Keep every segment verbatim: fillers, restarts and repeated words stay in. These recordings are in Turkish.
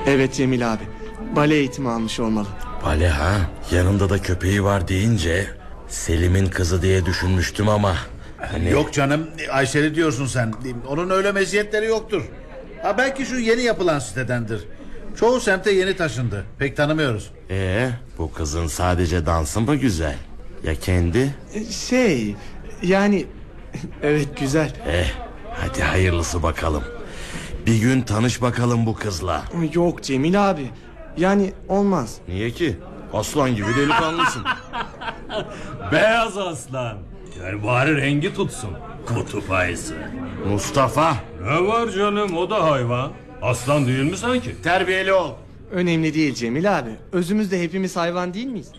Evet Cemil abi, bale eğitimi almış olmalı. Bale ha, yanında da köpeği var deyince Selim'in kızı diye düşünmüştüm ama hani... Yok canım, Ayşe'li diyorsun sen. Onun öyle meziyetleri yoktur. Ha, belki şu yeni yapılan sitedendir. Çoğu semte yeni taşındı, pek tanımıyoruz. Ee, bu kızın sadece dansı mı güzel? Ya kendi? Şey yani evet güzel. Eh, hadi hayırlısı bakalım. Bir gün tanış bakalım bu kızla. Yok Cemil abi, yani olmaz. Niye ki? Aslan gibi delikanlısın. Beyaz aslan. Yani bari rengi tutsun. Kutup ayısı. Mustafa. Ne var canım, o da hayvan. Aslan değil mi sanki? Terbiyeli ol. Önemli değil Cemil abi, özümüzde hepimiz hayvan değil miyiz?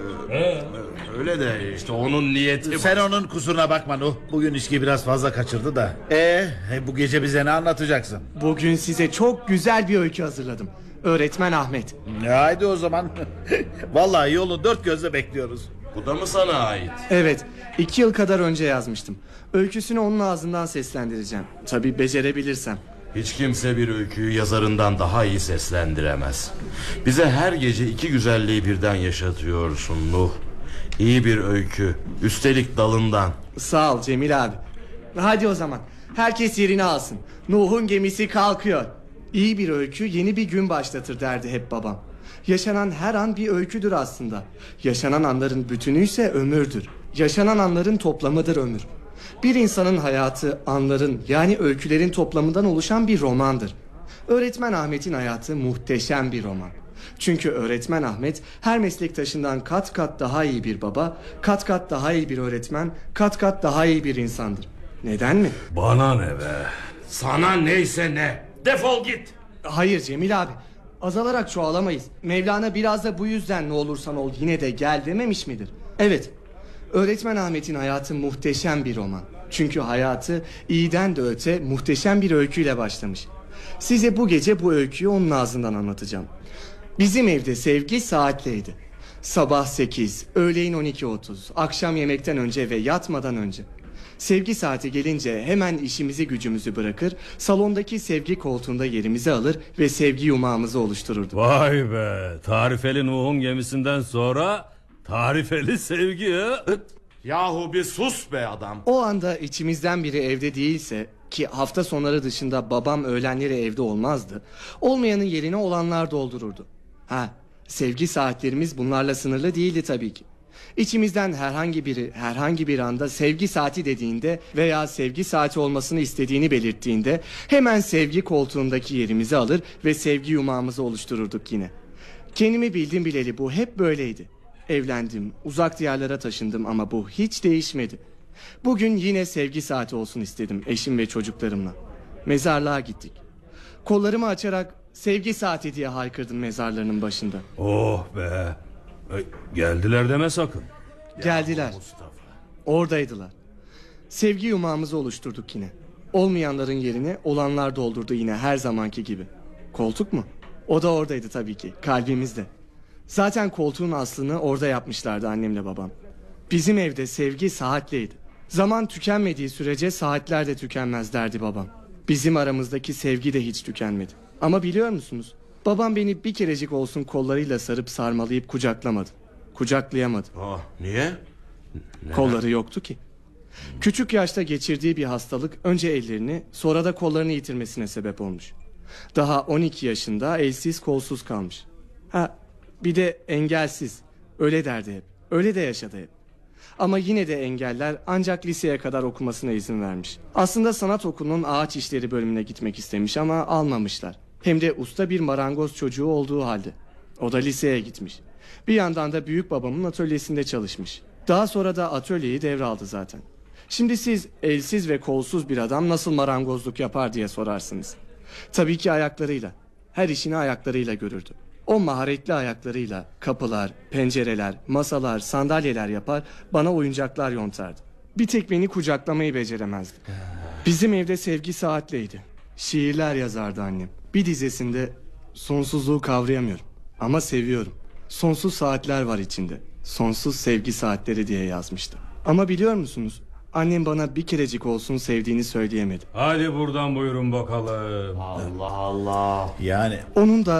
Ee? Öyle de işte onun niyeti... Sen onun kusuruna bakma Nuh. Bugün içki biraz fazla kaçırdı da. Ee, bu gece bize ne anlatacaksın? Bugün size çok güzel bir öykü hazırladım. Öğretmen Ahmet. E, haydi o zaman. Vallahi yolu dört gözle bekliyoruz. Bu da mı sana ait? Evet, iki yıl kadar önce yazmıştım. Öyküsünü onun ağzından seslendireceğim. Tabii becerebilirsem. Hiç kimse bir öyküyü yazarından daha iyi seslendiremez. Bize her gece iki güzelliği birden yaşatıyorsun Nuh. İyi bir öykü, üstelik dalından. Sağ ol Cemil abi. Hadi o zaman herkes yerini alsın. Nuh'un gemisi kalkıyor. İyi bir öykü yeni bir gün başlatır derdi hep babam. Yaşanan her an bir öyküdür aslında. Yaşanan anların bütünü ise ömürdür. Yaşanan anların toplamıdır ömür. Bir insanın hayatı anların, yani öykülerin toplamından oluşan bir romandır. Öğretmen Ahmet'in hayatı muhteşem bir roman. Çünkü öğretmen Ahmet her meslektaşından kat kat daha iyi bir baba, kat kat daha iyi bir öğretmen, kat kat daha iyi bir insandır. Neden mi? Bana ne be? Sana neyse ne. Defol git. Hayır Cemil abi, azalarak çoğalamayız. Mevlana biraz da bu yüzden ne olursan ol yine de gel dememiş midir? Evet, öğretmen Ahmet'in hayatı muhteşem bir roman. Çünkü hayatı iyiden de öte muhteşem bir öyküyle başlamış. Size bu gece bu öyküyü onun ağzından anlatacağım. Bizim evde sevgi saatleydi. Sabah sekiz, öğleyin on iki otuz, akşam yemekten önce ve yatmadan önce. Sevgi saati gelince hemen işimizi gücümüzü bırakır, salondaki sevgi koltuğunda yerimizi alır ve sevgi yumağımızı oluştururduk. Vay be, tarifeli Nuh'un gemisinden sonra tarifeli sevgi ha? Yahu bir sus be adam. O anda içimizden biri evde değilse, ki hafta sonları dışında babam öğlenleri evde olmazdı, olmayanın yerine olanlar doldururdu. Ha, sevgi saatlerimiz bunlarla sınırlı değildi tabii ki. İçimizden herhangi biri herhangi bir anda sevgi saati dediğinde veya sevgi saati olmasını istediğini belirttiğinde hemen sevgi koltuğundaki yerimizi alır ve sevgi yumağımızı oluştururduk yine. Kendimi bildim bileli bu hep böyleydi. Evlendim, uzak diyarlara taşındım ama bu hiç değişmedi. Bugün yine sevgi saati olsun istedim eşim ve çocuklarımla. Mezarlığa gittik. Kollarımı açarak sevgi saati diye haykırdım mezarlarının başında. Oh be. E, geldiler deme sakın. Geldiler. Oradaydılar. Sevgi yumağımızı oluşturduk yine. Olmayanların yerine olanlar doldurdu yine her zamanki gibi. Koltuk mu? O da oradaydı tabii ki, kalbimizde. Zaten koltuğun aslını orada yapmışlardı annemle babam. Bizim evde sevgi saatleydi. Zaman tükenmediği sürece saatler de tükenmez derdi babam. Bizim aramızdaki sevgi de hiç tükenmedi. Ama biliyor musunuz? Babam beni bir kerecik olsun kollarıyla sarıp sarmalayıp kucaklamadı. Kucaklayamadı. Oh, niye? Neden? Kolları yoktu ki. Küçük yaşta geçirdiği bir hastalık önce ellerini sonra da kollarını yitirmesine sebep olmuş. Daha on iki yaşında elsiz kolsuz kalmış. Ha, bir de engelsiz. Öyle derdi hep. Öyle de yaşadı hep. Ama yine de engeller ancak liseye kadar okumasına izin vermiş. Aslında sanat okulunun ağaç işleri bölümüne gitmek istemiş ama almamışlar. Hem de usta bir marangoz çocuğu olduğu halde. O da liseye gitmiş. Bir yandan da büyük babamın atölyesinde çalışmış. Daha sonra da atölyeyi devraldı zaten. Şimdi siz elsiz ve kolsuz bir adam nasıl marangozluk yapar diye sorarsınız. Tabii ki ayaklarıyla. Her işini ayaklarıyla görürdü. O maharetli ayaklarıyla kapılar, pencereler, masalar, sandalyeler yapar, bana oyuncaklar yontardı. Bir tek beni kucaklamayı beceremezdi. Bizim evde sevgi saatleydi. Şiirler yazardı annem. Bir dizesinde sonsuzluğu kavrayamıyorum ama seviyorum. Sonsuz saatler var içinde. Sonsuz sevgi saatleri diye yazmıştı. Ama biliyor musunuz? Annem bana bir kerecik olsun sevdiğini söyleyemedi. Hadi buradan buyurun bakalım. Allah Allah. Yani Onun da